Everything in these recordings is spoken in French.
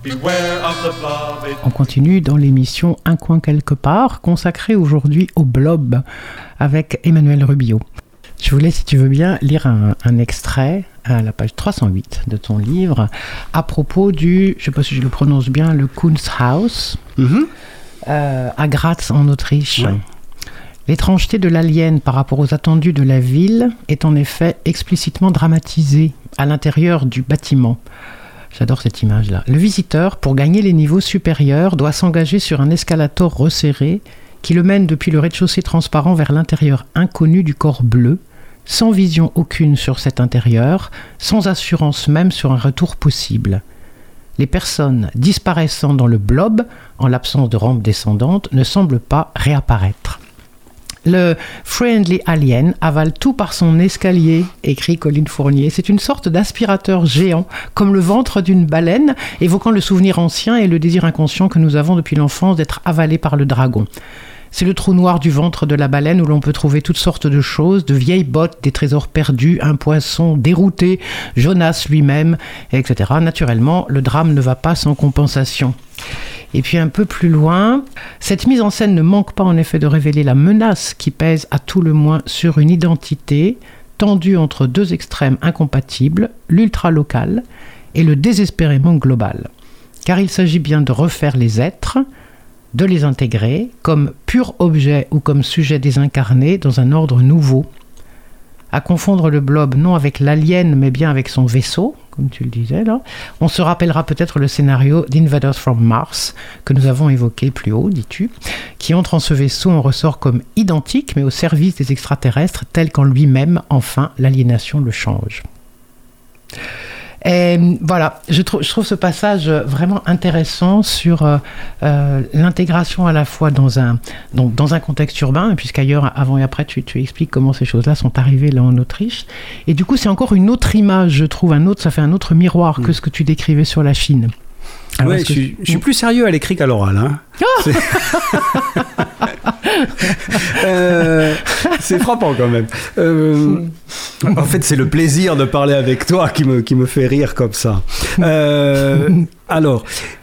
On continue dans l'émission Un coin quelque part, consacrée aujourd'hui au blob, avec Emmanuel Rubio. Je voulais, si tu veux bien, lire un extrait à la page 308 de ton livre à propos du, je ne sais pas si je le prononce bien, le Kunsthaus à Graz en Autriche. Ouais. L'étrangeté de l'alien par rapport aux attendus de la ville est en effet explicitement dramatisée à l'intérieur du bâtiment. J'adore cette image-là. Le visiteur, pour gagner les niveaux supérieurs, doit s'engager sur un escalator resserré qui le mène depuis le rez-de-chaussée transparent vers l'intérieur inconnu du corps bleu, sans vision aucune sur cet intérieur, sans assurance même sur un retour possible. Les personnes disparaissant dans le blob, en l'absence de rampe descendante, ne semblent pas réapparaître. Le Friendly Alien avale tout par son escalier, écrit Colline Fournier. C'est une sorte d'aspirateur géant, comme le ventre d'une baleine, évoquant le souvenir ancien et le désir inconscient que nous avons depuis l'enfance d'être avalés par le dragon. C'est le trou noir du ventre de la baleine où l'on peut trouver toutes sortes de choses, de vieilles bottes, des trésors perdus, un poisson dérouté, Jonas lui-même, etc. Naturellement, le drame ne va pas sans compensation. Et puis un peu plus loin, cette mise en scène ne manque pas en effet de révéler la menace qui pèse à tout le moins sur une identité tendue entre deux extrêmes incompatibles, l'ultra-local et le désespérément global. Car il s'agit bien de refaire les êtres, de les intégrer comme pur objet ou comme sujet désincarné dans un ordre nouveau. À confondre le blob non avec l'alien mais bien avec son vaisseau, comme tu le disais là, on se rappellera peut-être le scénario d'Invaders from Mars que nous avons évoqué plus haut, dis-tu, qui entre en ce vaisseau en ressort comme identique mais au service des extraterrestres tel qu'en lui-même, enfin, l'aliénation le change. Et voilà, je trouve ce passage vraiment intéressant sur l'intégration à la fois dans un contexte urbain, puisqu'ailleurs, avant et après, tu expliques comment ces choses-là sont arrivées là en Autriche. Et du coup, c'est encore une autre image, je trouve, ça fait un autre miroir que ce que tu décrivais sur la Chine. Alors, ouais, je suis plus sérieux à l'écrit qu'à l'oral. Hein. C'est frappant quand même. En fait, c'est le plaisir de parler avec toi qui me fait rire comme ça. Alors,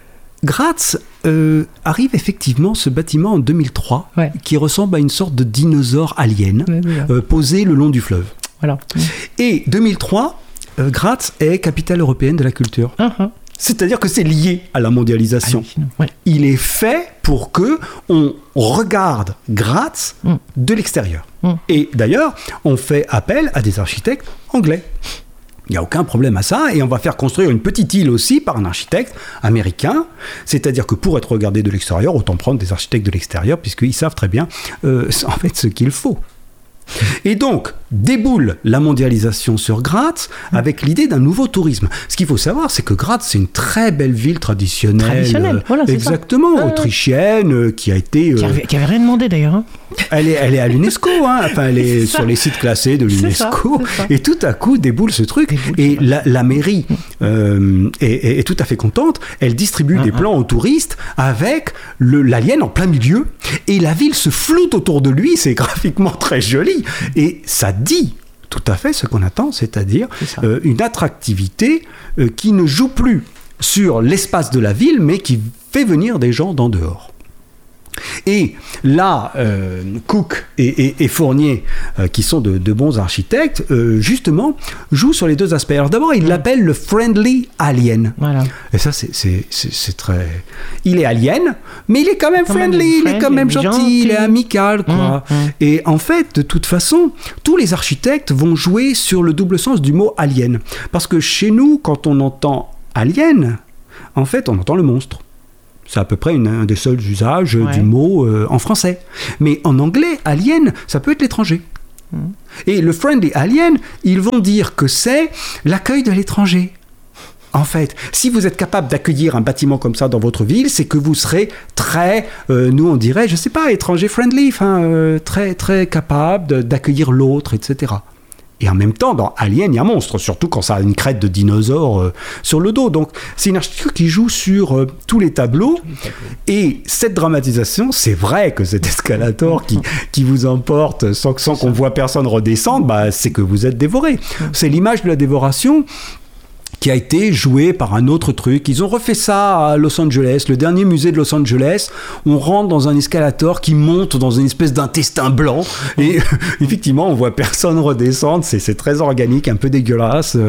Graz arrive effectivement ce bâtiment en 2003 qui ressemble à une sorte de dinosaure alien posé le long du fleuve. Voilà. Et 2003, Graz est capitale européenne de la culture. C'est-à-dire que c'est lié à la mondialisation. Il est fait pour que on regarde Graz de l'extérieur. Et d'ailleurs, on fait appel à des architectes anglais. Il n'y a aucun problème à ça, et on va faire construire une petite île aussi par un architecte américain. C'est-à-dire que pour être regardé de l'extérieur, autant prendre des architectes de l'extérieur, puisqu'ils savent très bien en fait ce qu'il faut. Et donc, déboule la mondialisation sur Graz avec l'idée d'un nouveau tourisme. Ce qu'il faut savoir, c'est que Graz, c'est une très belle ville traditionnelle. Voilà, c'est exactement, autrichienne, qui a été... Qui avait rien demandé d'ailleurs. Hein. Elle est à l'UNESCO, hein. Enfin, elle est sur les sites classés de l'UNESCO. C'est ça. Et tout à coup, déboule ce truc. Et la mairie est tout à fait contente. Elle distribue des plans aux touristes avec l'alien en plein milieu. Et la ville se floute autour de lui. C'est graphiquement très joli. Et ça dit tout à fait ce qu'on attend, c'est-à-dire une attractivité qui ne joue plus sur l'espace de la ville, mais qui fait venir des gens d'en dehors. Et là, Cook et Fournier, qui sont de bons architectes, justement, jouent sur les deux aspects. Alors d'abord, ils l'appellent le Friendly Alien. Voilà. Et ça, c'est très... Il est alien, mais il est quand même friendly, il est quand même gentil, il est amical, quoi. Et en fait, de toute façon, tous les architectes vont jouer sur le double sens du mot alien. Parce que chez nous, quand on entend alien, en fait, on entend le monstre. C'est à peu près un des seuls usages du mot en français. Mais en anglais, alien, ça peut être l'étranger. Et le friendly alien, ils vont dire que c'est l'accueil de l'étranger. En fait, si vous êtes capable d'accueillir un bâtiment comme ça dans votre ville, c'est que vous serez très, nous on dirait, je sais pas, étranger friendly, très, très capable d'accueillir l'autre, etc. Et en même temps, dans Alien, il y a un monstre, surtout quand ça a une crête de dinosaure sur le dos. Donc, c'est une architecture qui joue sur tous les tableaux. Et cette dramatisation, c'est vrai que cet escalator qui vous emporte sans qu'on voit personne redescendre, c'est que vous êtes dévoré. C'est l'image de la dévoration qui a été joué par un autre truc. Ils ont refait ça à Los Angeles, le dernier musée de Los Angeles. On rentre dans un escalator qui monte dans une espèce d'intestin blanc et effectivement on voit personne redescendre. C'est très organique, un peu dégueulasse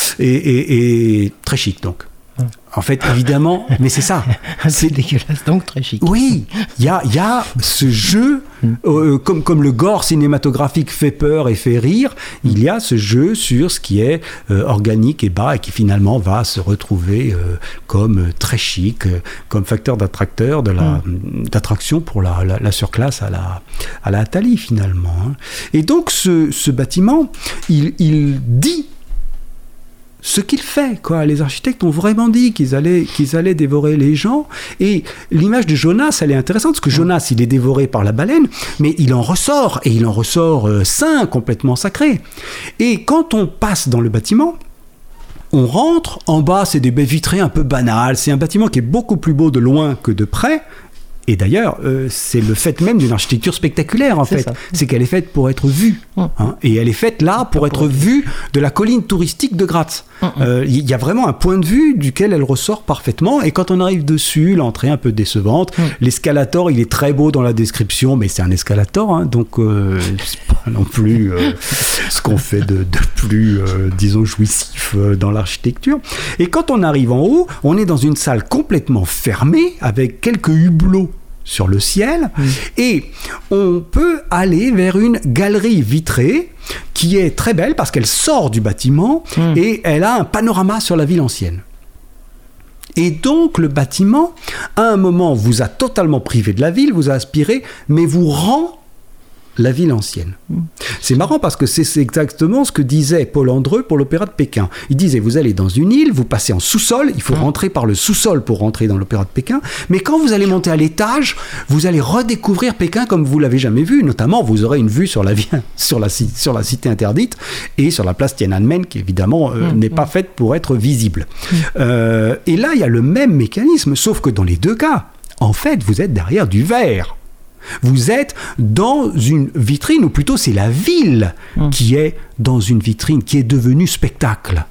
et très chic donc. En fait, évidemment, mais c'est ça. C'est dégueulasse, donc très chic. Oui, il y a ce jeu, comme le gore cinématographique fait peur et fait rire, il y a ce jeu sur ce qui est organique et bas et qui finalement va se retrouver comme très chic, comme facteur d'attraction pour la surclasse à la Attali finalement. Et donc ce bâtiment, il dit ce qu'il fait, quoi. Les architectes ont vraiment dit qu'ils allaient dévorer les gens. Et l'image de Jonas, elle est intéressante, parce que Jonas, il est dévoré par la baleine, mais il en ressort, et il en ressort sain, complètement sacré. Et quand on passe dans le bâtiment, on rentre, en bas, c'est des baies vitrées un peu banales. C'est un bâtiment qui est beaucoup plus beau de loin que de près. Et d'ailleurs, c'est le fait même d'une architecture spectaculaire, en fait. C'est qu'elle est faite pour être vue. Et elle est faite là pour être vue de la colline touristique de Graz. Il y a vraiment un point de vue duquel elle ressort parfaitement. Et quand on arrive dessus, l'entrée un peu décevante. L'escalator, il est très beau dans la description, mais c'est un escalator. Donc, c'est pas non plus ce qu'on fait de plus, disons, jouissif dans l'architecture. Et quand on arrive en haut, on est dans une salle complètement fermée, avec quelques hublots sur le ciel, et on peut aller vers une galerie vitrée qui est très belle parce qu'elle sort du bâtiment et elle a un panorama sur la ville ancienne. Et donc le bâtiment, à un moment, vous a totalement privé de la ville, vous a aspiré, mais vous rend la ville ancienne. C'est marrant parce que c'est exactement ce que disait Paul Andreu pour l'Opéra de Pékin. Il disait, vous allez dans une île, vous passez en sous-sol, il faut rentrer par le sous-sol pour rentrer dans l'Opéra de Pékin, mais quand vous allez monter à l'étage, vous allez redécouvrir Pékin comme vous l'avez jamais vu. Notamment, vous aurez une vue sur la cité interdite et sur la place Tiananmen qui évidemment n'est pas faite pour être visible. Et là, il y a le même mécanisme, sauf que dans les deux cas, en fait, vous êtes derrière du verre. Vous êtes dans une vitrine, ou plutôt c'est la ville qui est dans une vitrine, qui est devenue spectacle.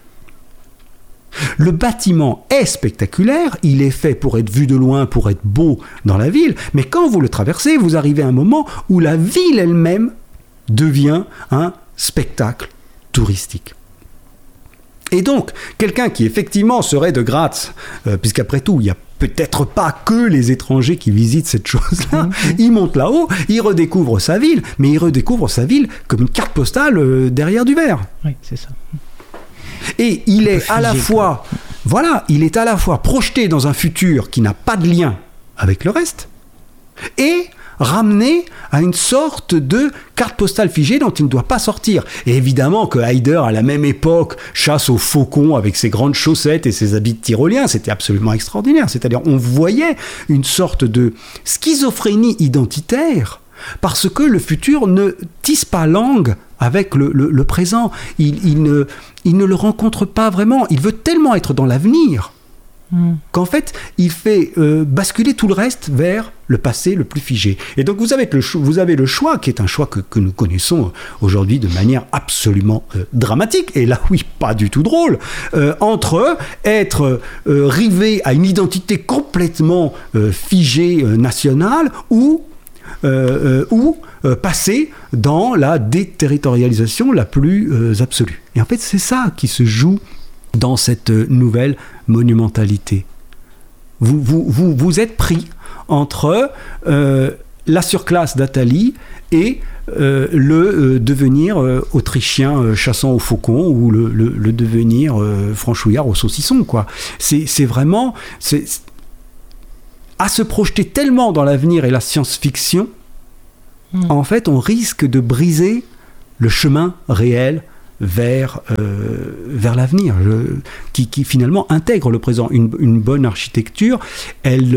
Le bâtiment est spectaculaire, il est fait pour être vu de loin, pour être beau dans la ville, mais quand vous le traversez, vous arrivez à un moment où la ville elle-même devient un spectacle touristique. Et donc, quelqu'un qui effectivement serait de Graz, puisqu'après tout, il y a peut-être pas que les étrangers qui visitent cette chose-là, il monte là-haut, il redécouvre sa ville, mais il redécouvre sa ville comme une carte postale derrière du verre. Oui, c'est ça. Et il est à la fois, il est à la fois projeté dans un futur qui n'a pas de lien avec le reste, et ramené à une sorte de carte postale figée dont il ne doit pas sortir. Et évidemment que Heider, à la même époque, chasse au faucon avec ses grandes chaussettes et ses habits de tyrolien, c'était absolument extraordinaire. C'est-à-dire, on voyait une sorte de schizophrénie identitaire parce que le futur ne tisse pas langue avec le présent. Il ne le rencontre pas vraiment. Il veut tellement être dans l'avenir qu'en fait, il fait basculer tout le reste vers le passé le plus figé. Et donc, vous avez le choix, qui est un choix que nous connaissons aujourd'hui de manière absolument dramatique, et là, oui, pas du tout drôle, entre être rivé à une identité complètement figée nationale, ou passer dans la déterritorialisation la plus absolue. Et en fait, c'est ça qui se joue dans cette nouvelle monumentalité. Vous êtes pris entre la surclasse d'Attali et le devenir autrichien chassant au faucon, ou le devenir franchouillard au saucisson, quoi. C'est vraiment... à se projeter tellement dans l'avenir et la science-fiction, en fait, on risque de briser le chemin réel vers l'avenir, qui finalement intègre le présent. Une bonne architecture, elle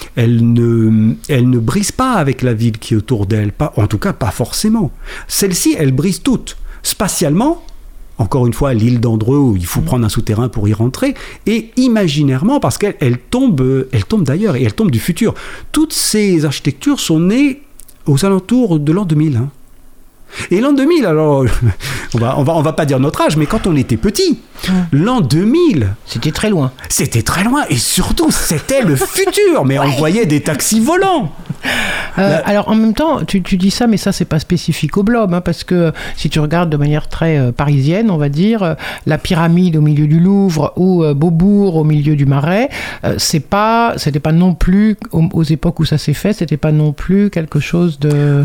ne brise pas avec la ville qui est autour d'elle, en tout cas pas forcément. Celle-ci, elle brise toute. Spatialement, encore une fois, l'île d'Andreu, où il faut prendre un souterrain pour y rentrer, et imaginairement, parce qu'elle tombe d'ailleurs, et elle tombe du futur. Toutes ces architectures sont nées aux alentours de l'an 2000. Et l'an 2000, alors, on va pas dire notre âge, mais quand on était petit, l'an 2000... C'était très loin. C'était très loin, et surtout, c'était le futur, mais on voyait des taxis volants. Alors, en même temps, tu dis ça, mais ça, c'est pas spécifique au Blob, hein, parce que si tu regardes de manière très parisienne, on va dire, la pyramide au milieu du Louvre ou Beaubourg au milieu du Marais, c'était pas non plus, aux époques où ça s'est fait, c'était pas non plus quelque chose de...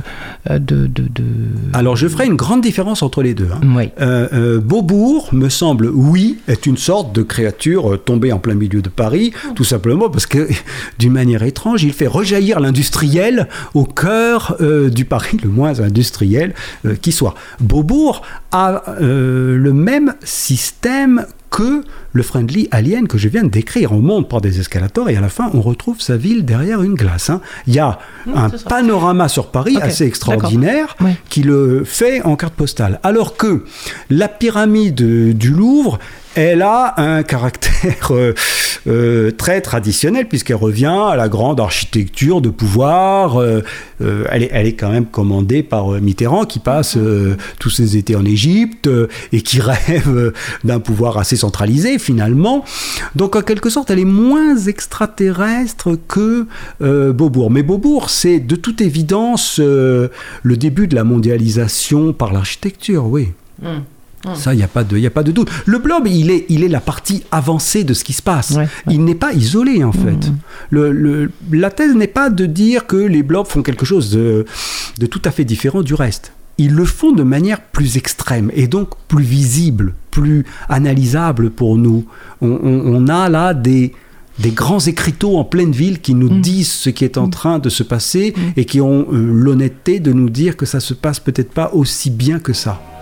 Alors, je ferai une grande différence entre les deux. Hein. Oui. Beaubourg, me semble, oui, est une sorte de créature tombée en plein milieu de Paris, tout simplement parce que, d'une manière étrange, il fait rejaillir l'industriel au cœur du Paris le moins industriel qui soit. Beaubourg a le même système que le Friendly Alien que je viens de décrire. On monte par des escalators et à la fin, on retrouve sa ville derrière une glace. Hein. Il y a un panorama sur Paris assez extraordinaire qui le fait en carte postale. Alors que la pyramide du Louvre, elle a un caractère très traditionnel puisqu'elle revient à la grande architecture de pouvoir. Elle est quand même commandée par Mitterrand qui passe tous ses étés en Égypte et qui rêve d'un pouvoir assez centralisé finalement. Donc en quelque sorte, elle est moins extraterrestre que Beaubourg. Mais Beaubourg, c'est de toute évidence le début de la mondialisation par l'architecture, oui. Ça, il n'y a pas de doute. Le Blob, il est la partie avancée de ce qui se passe. Il n'est pas isolé, en fait. La thèse n'est pas de dire que les Blobs font quelque chose de tout à fait différent du reste. Ils le font de manière plus extrême et donc plus visible, plus analysable pour nous. On a là des grands écriteaux en pleine ville qui nous disent ce qui est en train de se passer et qui ont l'honnêteté de nous dire que ça se passe peut-être pas aussi bien que ça.